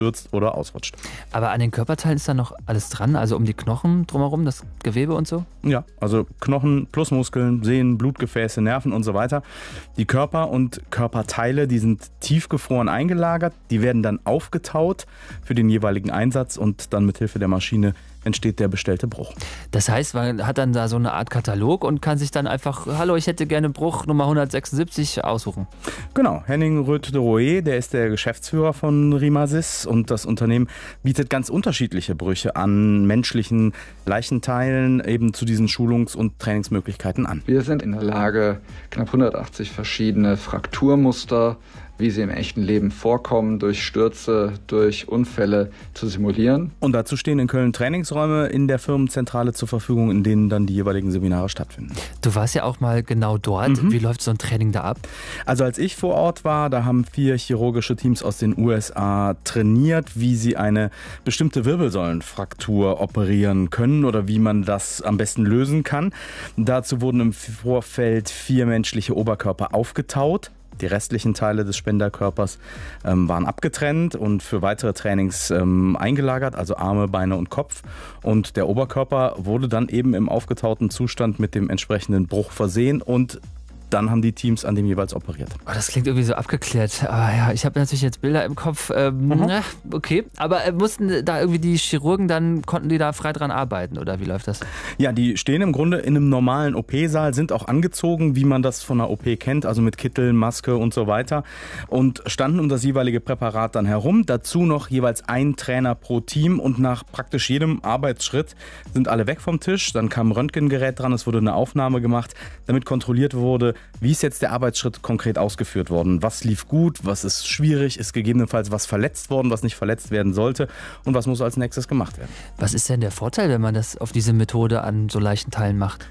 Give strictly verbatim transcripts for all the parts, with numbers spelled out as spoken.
stürzt oder ausrutscht. Aber an den Körperteilen ist da noch alles dran, also um die Knochen drumherum, das Gewebe und so? Ja, also Knochen plus Muskeln, Sehnen, Blutgefäße, Nerven und so weiter. Die Körper und Körperteile, die sind tiefgefroren eingelagert, die werden dann aufgetaut für den jeweiligen Einsatz und dann mit Hilfe der Maschine entsteht der bestellte Bruch. Das heißt, man hat dann da so eine Art Katalog und kann sich dann einfach, hallo, ich hätte gerne Bruch Nummer hundertsechsundsiebzig aussuchen. Genau, Henning Röth de Roé, der ist der Geschäftsführer von Rimasys und das Unternehmen bietet ganz unterschiedliche Brüche an menschlichen Leichenteilen eben zu diesen Schulungs- und Trainingsmöglichkeiten an. Wir sind in der Lage, knapp hundertachtzig verschiedene Frakturmuster, wie sie im echten Leben vorkommen, durch Stürze, durch Unfälle zu simulieren. Und dazu stehen in Köln Trainingsräume in der Firmenzentrale zur Verfügung, in denen dann die jeweiligen Seminare stattfinden. Du warst ja auch mal genau dort. Mhm. Wie läuft so ein Training da ab? Also als ich vor Ort war, da haben vier chirurgische Teams aus den U S A trainiert, wie sie eine bestimmte Wirbelsäulenfraktur operieren können oder wie man das am besten lösen kann. Dazu wurden im Vorfeld vier menschliche Oberkörper aufgetaut. Die restlichen Teile des Spenderkörpers ähm, waren abgetrennt und für weitere Trainings ähm, eingelagert, also Arme, Beine und Kopf. Und der Oberkörper wurde dann eben im aufgetauten Zustand mit dem entsprechenden Bruch versehen und dann haben die Teams an dem jeweils operiert. Oh, das klingt irgendwie so abgeklärt. Aber ja, ich habe natürlich jetzt Bilder im Kopf. Ähm, mhm. na, okay, aber äh, mussten da irgendwie die Chirurgen dann, konnten die da frei dran arbeiten oder wie läuft das? Ja, die stehen im Grunde in einem normalen O P-Saal, sind auch angezogen, wie man das von einer O P kennt, also mit Kittel, Maske und so weiter und standen um das jeweilige Präparat dann herum. Dazu noch jeweils ein Trainer pro Team und nach praktisch jedem Arbeitsschritt sind alle weg vom Tisch. Dann kam ein Röntgengerät dran, es wurde eine Aufnahme gemacht, damit kontrolliert wurde, wie ist jetzt der Arbeitsschritt konkret ausgeführt worden? Was lief gut, was ist schwierig, ist gegebenenfalls was verletzt worden, was nicht verletzt werden sollte und was muss als nächstes gemacht werden? Was ist denn der Vorteil, wenn man das auf diese Methode an so leichten Teilen macht?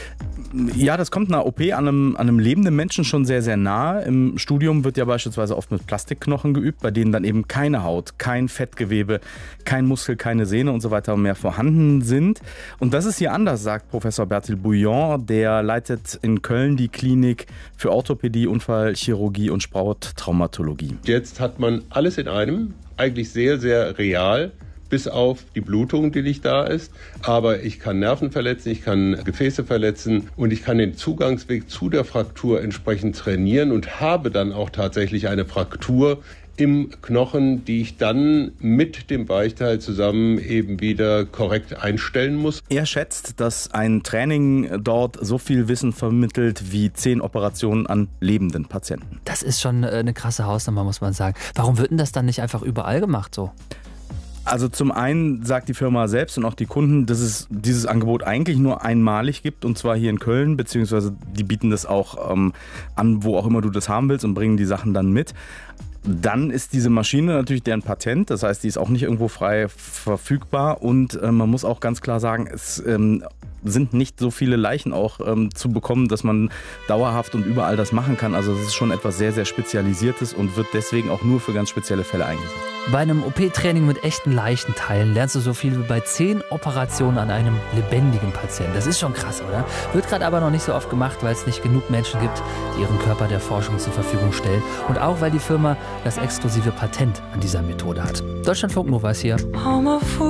Ja, das kommt einer O P an einem, an einem lebenden Menschen schon sehr, sehr nahe. Im Studium wird ja beispielsweise oft mit Plastikknochen geübt, bei denen dann eben keine Haut, kein Fettgewebe, kein Muskel, keine Sehne und so weiter mehr vorhanden sind. Und das ist hier anders, sagt Professor Bertil Bouillon, der leitet in Köln die Klinik für Orthopädie, Unfallchirurgie und Sporttraumatologie. Jetzt hat man alles in einem, eigentlich sehr, sehr real. Bis auf die Blutung, die nicht da ist. Aber ich kann Nerven verletzen, ich kann Gefäße verletzen und ich kann den Zugangsweg zu der Fraktur entsprechend trainieren und habe dann auch tatsächlich eine Fraktur im Knochen, die ich dann mit dem Weichteil zusammen eben wieder korrekt einstellen muss. Er schätzt, dass ein Training dort so viel Wissen vermittelt wie zehn Operationen an lebenden Patienten. Das ist schon eine krasse Hausnummer, muss man sagen. Warum wird denn das dann nicht einfach überall gemacht so? Also zum einen sagt die Firma selbst und auch die Kunden, dass es dieses Angebot eigentlich nur einmalig gibt und zwar hier in Köln, beziehungsweise die bieten das auch ähm, an, wo auch immer du das haben willst und bringen die Sachen dann mit. Dann ist diese Maschine natürlich deren Patent, das heißt, die ist auch nicht irgendwo frei verfügbar und äh, man muss auch ganz klar sagen, es ähm, sind nicht so viele Leichen auch ähm, zu bekommen, dass man dauerhaft und überall das machen kann. Also es ist schon etwas sehr, sehr Spezialisiertes und wird deswegen auch nur für ganz spezielle Fälle eingesetzt. Bei einem O P-Training mit echten Leichenteilen lernst du so viel wie bei zehn Operationen an einem lebendigen Patienten. Das ist schon krass, oder? Wird gerade aber noch nicht so oft gemacht, weil es nicht genug Menschen gibt, die ihren Körper der Forschung zur Verfügung stellen. Und auch, weil die Firma das exklusive Patent an dieser Methode hat. Deutschlandfunk Nova ist hier.